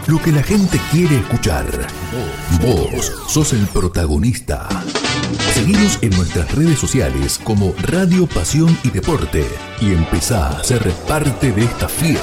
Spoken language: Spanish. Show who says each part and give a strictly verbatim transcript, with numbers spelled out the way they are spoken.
Speaker 1: lo que la gente quiere escuchar. Vos sos el protagonista. Seguinos en nuestras redes sociales como Radio Pasión y Deporte y empezá a ser parte de esta fiesta.